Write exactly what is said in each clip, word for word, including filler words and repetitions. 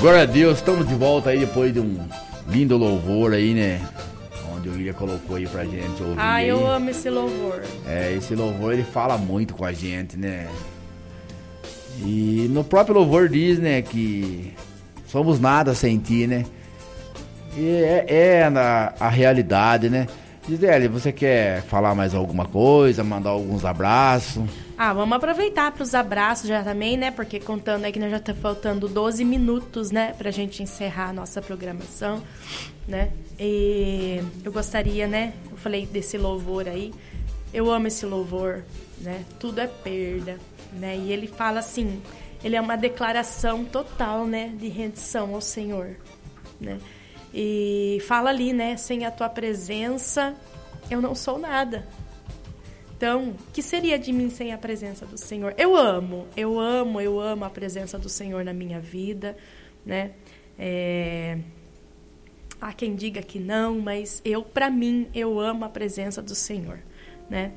Glória a Deus, estamos de volta aí depois de um lindo louvor aí, né? Onde o William colocou aí pra gente ouvir. Ah, aí. eu amo esse louvor. É, esse louvor ele fala muito com a gente, né? E no próprio louvor diz, né, que somos nada sem ti, né? E é, é a, a realidade, né? Gisele, você quer falar mais alguma coisa, mandar alguns abraços? Ah, vamos aproveitar para os abraços já também, né? Porque contando aí que nós já tá faltando doze minutos, né? Pra gente encerrar a nossa programação, né? E eu gostaria, né? Eu falei desse louvor aí. Eu amo esse louvor, né? Tudo é perda, né? E ele fala assim, ele é uma declaração total, né? De rendição ao Senhor, né? E fala ali, né? Sem a tua presença, eu não sou nada. Então, o que seria de mim sem a presença do Senhor? Eu amo, eu amo, eu amo a presença do Senhor na minha vida, né? É... Há quem diga que não, mas eu, para mim, eu amo a presença do Senhor, né?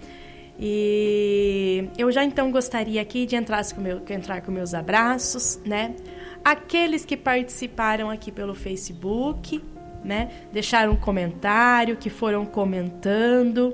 E eu já então gostaria aqui de entrar com, meu, entrar com meus abraços, né? Aqueles que participaram aqui pelo Facebook, né? Deixaram um comentário, que foram comentando.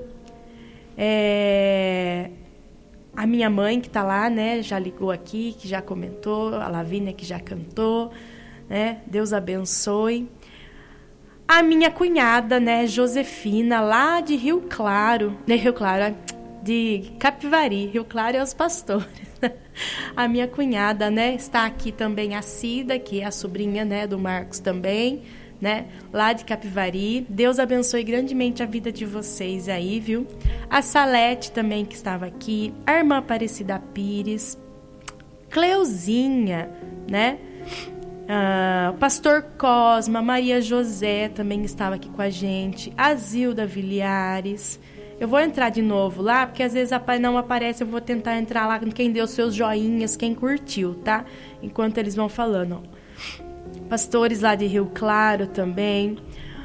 É... A minha mãe que está lá, né? Já ligou aqui, que já comentou. A Lavínia que já cantou, né? Deus abençoe. A minha cunhada, né? Josefina, lá de Rio Claro, né? Rio Claro, de Capivari. Rio Claro é os pastores. A minha cunhada, né? Está aqui também a Cida, que é a sobrinha, né? Do Marcos também, né? Lá de Capivari. Deus abençoe grandemente a vida de vocês aí, viu? A Salete também, que estava aqui. A irmã Aparecida Pires. Cleuzinha, né? Ah, o pastor Cosma, Maria José também estava aqui com a gente. A Zilda Viliares. Eu vou entrar de novo lá, porque às vezes não aparece, eu vou tentar entrar lá com quem deu seus joinhas, quem curtiu, tá? Enquanto eles vão falando, ó. Pastores lá de Rio Claro também.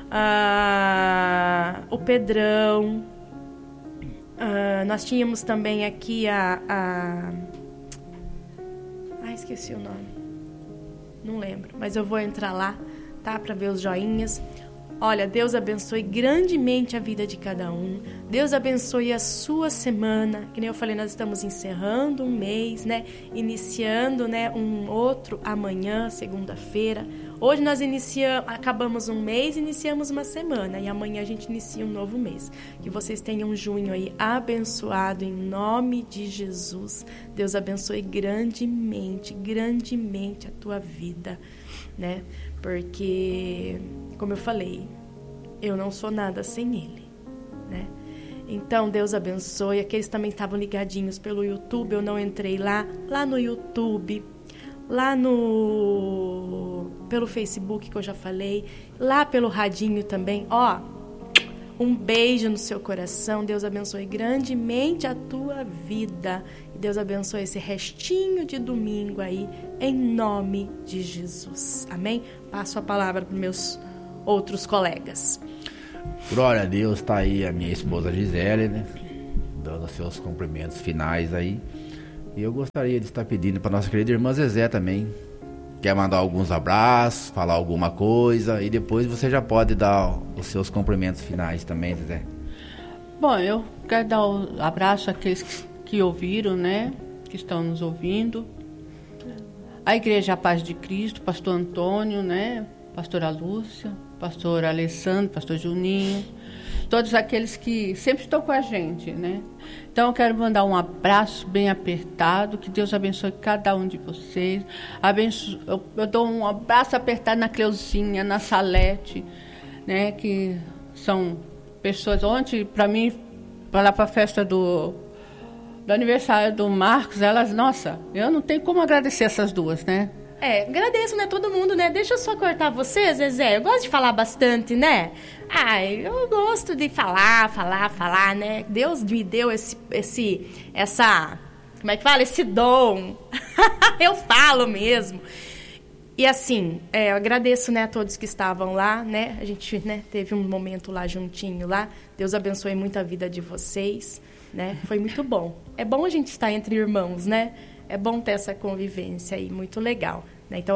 Ah, o Pedrão. Ah, nós tínhamos também aqui a, a... Ah, esqueci o nome. Não lembro, mas eu vou entrar lá, tá? Para ver os joinhas. Olha, Deus abençoe grandemente a vida de cada um. Deus abençoe a sua semana. Que nem eu falei, nós estamos encerrando um mês, né? Iniciando, né, um outro amanhã, segunda-feira. Hoje nós iniciamos, acabamos um mês, iniciamos uma semana. E amanhã a gente inicia um novo mês. Que vocês tenham um junho aí abençoado em nome de Jesus. Deus abençoe grandemente, grandemente a tua vida, né? Porque, como eu falei, eu não sou nada sem Ele, né? Então, Deus abençoe. Aqueles também estavam ligadinhos pelo YouTube, eu não entrei lá. Lá no YouTube, lá no... pelo Facebook, que eu já falei. Lá pelo radinho também. Ó, um beijo no seu coração. Deus abençoe grandemente a tua vida. E Deus abençoe esse restinho de domingo aí, em nome de Jesus. Amém? Passo a palavra para os meus outros colegas. Glória a Deus, tá aí a minha esposa Gisele, né? Dando seus cumprimentos finais aí. E eu gostaria de estar pedindo para nossa querida irmã Zezé também. Quer mandar alguns abraços, falar alguma coisa, e depois você já pode dar os seus cumprimentos finais também, Zezé. Bom, eu quero dar um abraço àqueles que, que ouviram, né? Que estão nos ouvindo. A Igreja A Paz de Cristo, pastor Antônio, né? Pastora Lúcia, pastor Alessandro, pastor Juninho, todos aqueles que sempre estão com a gente, né? Então eu quero mandar um abraço bem apertado, que Deus abençoe cada um de vocês. Abenço... Eu, eu dou um abraço apertado na Cleuzinha, na Salete, né? Que são pessoas... Ontem, para mim, para lá para a festa do... do aniversário do Marcos, elas, nossa, eu não tenho como agradecer essas duas, né? É, agradeço, né, todo mundo, né? Deixa eu só cortar você, Zezé. Eu gosto de falar bastante, né? Ai, eu gosto de falar, falar, falar, né? Deus me deu esse, esse, essa, como é que fala? Esse dom. Eu falo mesmo. E assim, é, eu agradeço, né, a todos que estavam lá, né? A gente, né, teve um momento lá juntinho lá. Deus abençoe muito a vida de vocês, né? Foi muito bom. É bom a gente estar entre irmãos, né? É bom ter essa convivência aí, muito legal, né? Então, ó,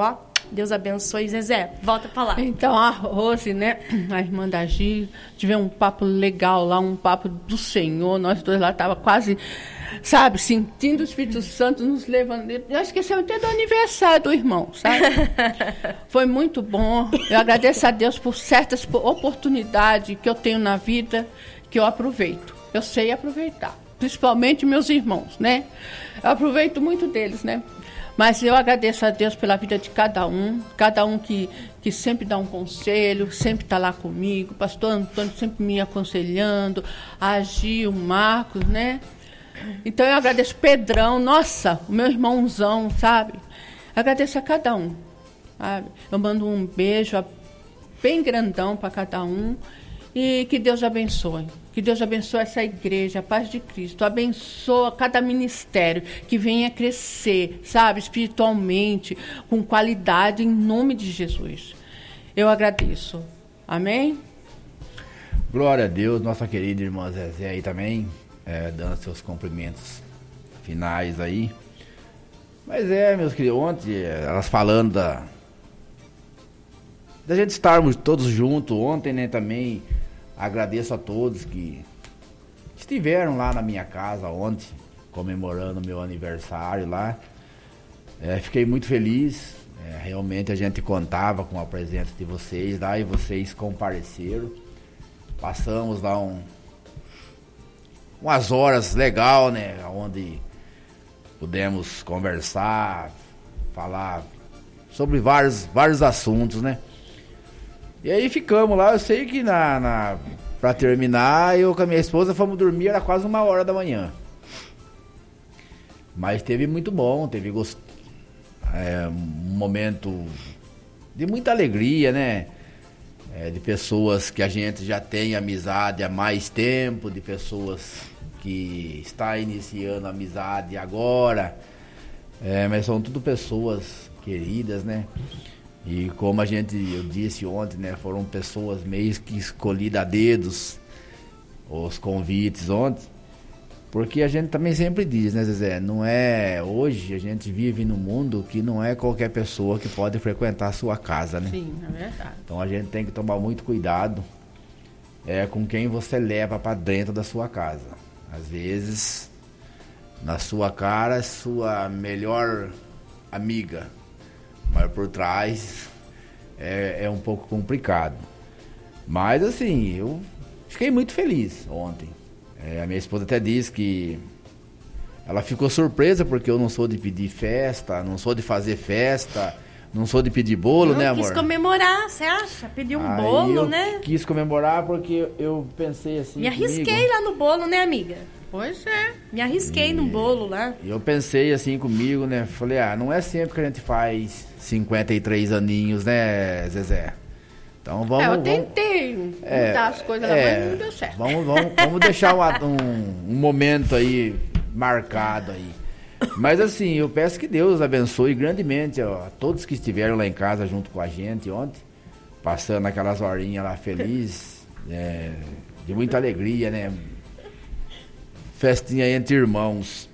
Deus abençoe. Zezé, volta pra lá. Então, a Rose, né, a irmã da Gi, tivemos um papo legal lá, um papo do Senhor. Nós dois lá tava quase, sabe, sentindo o Espírito Santo nos levando. Eu esqueci até do aniversário do irmão, sabe? Foi muito bom. Eu agradeço a Deus por certas oportunidades que eu tenho na vida, que eu aproveito. Eu sei aproveitar. Principalmente meus irmãos, né? Eu aproveito muito deles, né? Mas eu agradeço a Deus pela vida de cada um, cada um que, que sempre dá um conselho, sempre está lá comigo, o pastor Antônio sempre me aconselhando, a Gi, o Marcos, né? Então eu agradeço Pedrão, nossa, o meu irmãozão, sabe? Agradeço a cada um, sabe? Eu mando um beijo bem grandão para cada um e que Deus abençoe. Que Deus abençoe essa igreja, a paz de Cristo. Abençoa cada ministério que venha crescer, sabe, espiritualmente, com qualidade, em nome de Jesus. Eu agradeço. Amém? Glória a Deus, nossa querida irmã Zezé aí também, é, dando seus cumprimentos finais aí. Mas é, meus queridos, ontem, elas falando da, da gente estarmos todos juntos, ontem, né, também... Agradeço a todos que estiveram lá na minha casa ontem, comemorando o meu aniversário lá. É, fiquei muito feliz. É, realmente a gente contava com a presença de vocês lá e vocês compareceram. Passamos lá um, umas horas legal, né? Onde pudemos conversar, falar sobre vários, vários assuntos, né? E aí ficamos lá, eu sei que na, na, pra terminar, eu com a minha esposa fomos dormir, era quase uma hora da manhã. Mas teve muito bom, teve gost... é, um momento de muita alegria, né? É, de pessoas que a gente já tem amizade há mais tempo, de pessoas que está iniciando amizade agora. É, mas são tudo pessoas queridas, né? E como a gente, eu disse ontem, né, foram pessoas meio que escolhidas a dedos, os convites ontem, porque a gente também sempre diz, né, Zezé, não é, hoje a gente vive num mundo que não é qualquer pessoa que pode frequentar a sua casa, né? Sim, é verdade. Então a gente tem que tomar muito cuidado é, com quem você leva para dentro da sua casa. Às vezes, na sua cara, sua melhor amiga, mas por trás é, é um pouco complicado. Mas assim, eu fiquei muito feliz ontem. É, a minha esposa até disse que ela ficou surpresa porque eu não sou de pedir festa, não sou de fazer festa, não sou de pedir bolo, não, né, amor? Quis comemorar, você acha? Pedir um Aí bolo, eu né? Quis comemorar porque eu pensei assim. Me arrisquei comigo, lá no bolo, né, amiga? Pois é. Me arrisquei e, no bolo lá. E eu pensei assim comigo, né? Falei, ah, não é sempre que a gente faz cinquenta e três aninhos, né, Zezé? Então vamos... É, eu vamos, tentei mudar é, as coisas lá, é, mas não deu certo. Vamos, vamos, vamos deixar um, um, um momento aí marcado aí. Mas assim, eu peço que Deus abençoe grandemente ó, a todos que estiveram lá em casa junto com a gente ontem, passando aquelas horinhas lá felizes, é, de muita alegria, né? Festinha entre irmãos.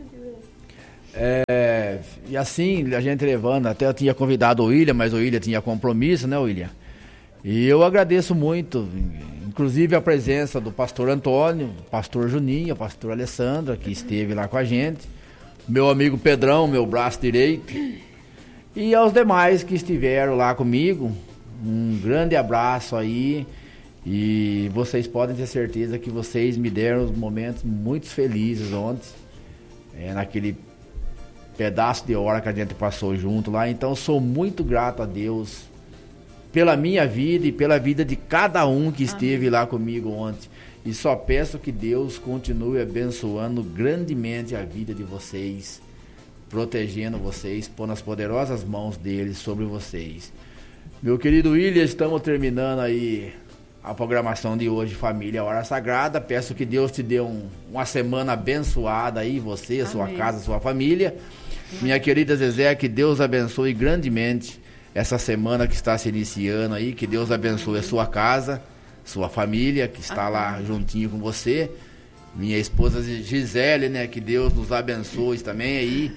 É, e assim, a gente levando, até eu tinha convidado o William, mas o William tinha compromisso, né, William? E eu agradeço muito, inclusive a presença do pastor Antônio, do pastor Juninho, o pastor Alessandra, que esteve lá com a gente, meu amigo Pedrão, meu braço direito, e aos demais que estiveram lá comigo, um grande abraço aí. E vocês podem ter certeza que vocês me deram momentos muito felizes ontem, é, naquele pedaço de hora que a gente passou junto lá. Então eu sou muito grato a Deus pela minha vida e pela vida de cada um que esteve lá comigo ontem. E só peço que Deus continue abençoando grandemente a vida de vocês, protegendo vocês, pondo as poderosas mãos dele sobre vocês. Meu querido William, estamos terminando aí a programação de hoje, Família Hora Sagrada. Peço que Deus te dê um, uma semana abençoada aí, você, a sua casa, a sua família. Amém. Minha querida Zezé, que Deus abençoe grandemente essa semana que está se iniciando aí, que Deus abençoe a sua casa, sua família, que está Amém. Lá juntinho com você. Minha esposa Gisele, né, que Deus nos abençoe também aí.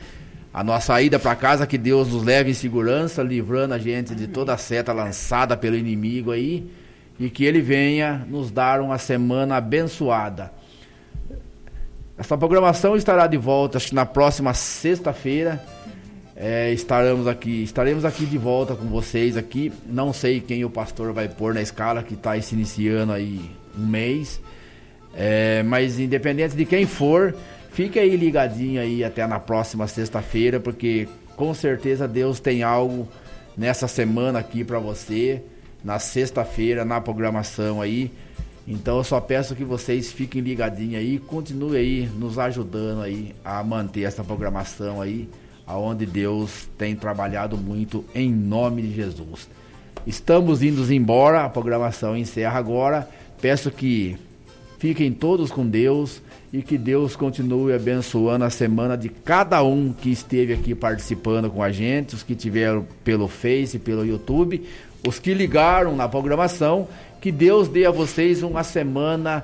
a nossa ida para casa, que Deus nos leve em segurança, livrando a gente de toda a seta lançada pelo inimigo aí, e que Ele venha nos dar uma semana abençoada. Essa programação estará de volta, acho que na próxima sexta-feira, é, estaremos aqui, estaremos aqui de volta com vocês aqui. Não sei quem o pastor vai pôr na escala, que está se iniciando aí um mês, é, mas independente de quem for, fique aí ligadinho aí até na próxima sexta-feira, porque com certeza Deus tem algo nessa semana aqui para você, na sexta-feira, na programação aí. Então eu só peço que vocês fiquem ligadinhos aí, continuem aí nos ajudando aí a manter essa programação aí, aonde Deus tem trabalhado muito, em nome de Jesus. Estamos indo embora, a programação encerra agora. Peço que fiquem todos com Deus e que Deus continue abençoando a semana de cada um que esteve aqui participando com a gente, os que tiveram pelo Face, pelo YouTube, os que ligaram na programação. Que Deus dê a vocês uma semana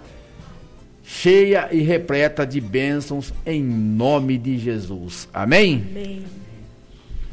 cheia e repleta de bênçãos em nome de Jesus. Amém? Amém.